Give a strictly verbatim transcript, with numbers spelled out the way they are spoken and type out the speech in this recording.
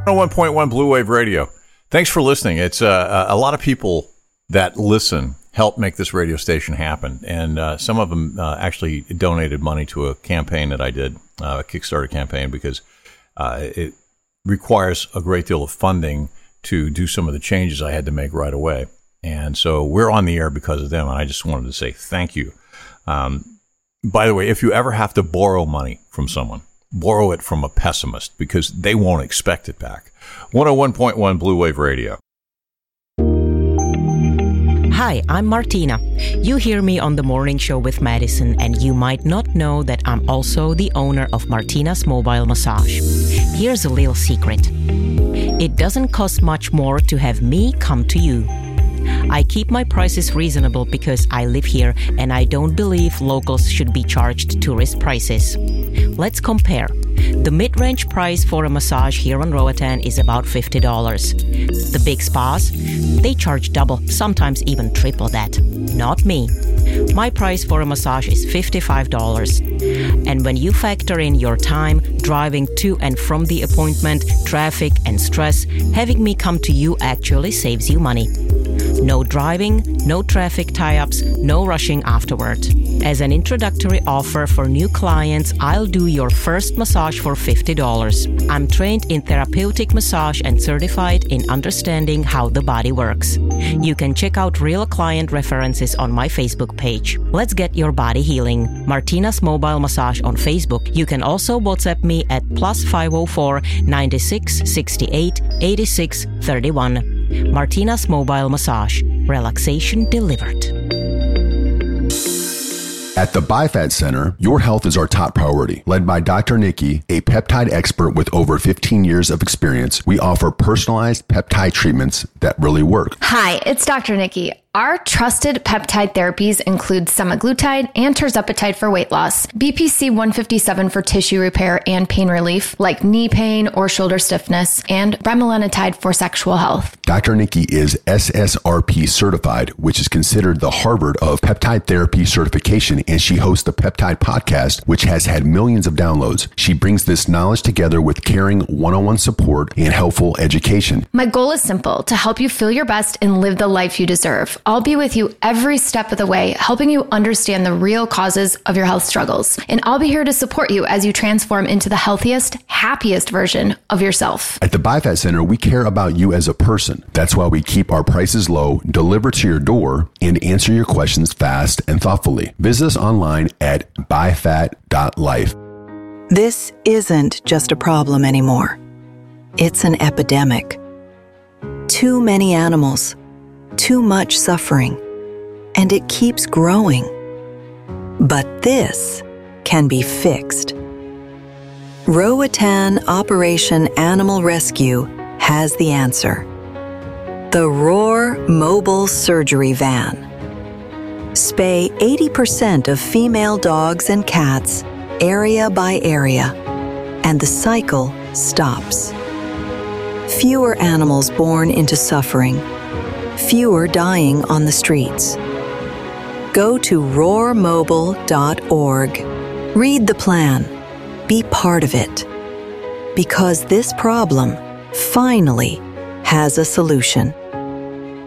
one oh one point one Blue Wave Radio. Thanks for listening. It's uh, a lot of people that listen help make this radio station happen. And uh, some of them uh, actually donated money to a campaign that I did, uh, a Kickstarter campaign, because uh, it requires a great deal of funding to do some of the changes I had to make right away. And so we're on the air because of them. And I just wanted to say thank you. Um, by the way, if you ever have to borrow money from someone, borrow it from a pessimist because they won't expect it back. one oh one point one Blue Wave Radio. Hi, I'm Martina. You hear me on the morning show with Madison, and you might not know that I'm also the owner of Martina's Mobile Massage. Here's a little secret. It doesn't cost much more to have me come to you. I keep my prices reasonable because I live here and I don't believe locals should be charged tourist prices. Let's compare. The mid-range price for a massage here on Roatan is about fifty dollars. The big spas, they charge double, sometimes even triple that. Not me. My price for a massage is fifty-five dollars. And when you factor in your time, driving to and from the appointment, traffic and stress, having me come to you actually saves you money. No driving, no traffic tie-ups, no rushing afterward. As an introductory offer for new clients, I'll do your first massage for fifty dollars. I'm trained in therapeutic massage and certified in understanding how the body works. You can check out real client references on my Facebook page. Let's get your body healing. Martina's Mobile Massage on Facebook. You can also WhatsApp me at plus five oh four, ninety-six, sixty-eight, eighty-six, thirty-one. Martina's Mobile Massage. Relaxation delivered. At the BiFAT Center, your health is our top priority. Led by Doctor Nikki, a peptide expert with over fifteen years of experience, we offer personalized peptide treatments that really work. Hi, it's Doctor Nikki. Our trusted peptide therapies include semaglutide and tirzepatide for weight loss, B P C one fifty-seven for tissue repair and pain relief, like knee pain or shoulder stiffness, and bremelanotide for sexual health. Doctor Nikki is S S R P certified, which is considered the Harvard of peptide therapy certification, and she hosts the Peptide Podcast, which has had millions of downloads. She brings this knowledge together with caring one-on-one support and helpful education. My goal is simple, to help you feel your best and live the life you deserve. I'll be with you every step of the way, helping you understand the real causes of your health struggles. And I'll be here to support you as you transform into the healthiest, happiest version of yourself. At the BiFAT Center, we care about you as a person. That's why we keep our prices low, deliver to your door, and answer your questions fast and thoughtfully. Visit us online at bifat dot life. This isn't just a problem anymore. It's an epidemic. Too many animals, too much suffering, and it keeps growing. But this can be fixed. Roatan Operation Animal Rescue has the answer. The Roar Mobile Surgery Van. Spay eighty percent of female dogs and cats, area by area, and the cycle stops. Fewer animals born into suffering, fewer dying on the streets. Go to roar mobile dot org. Read the plan. Be part of it. Because this problem finally has a solution.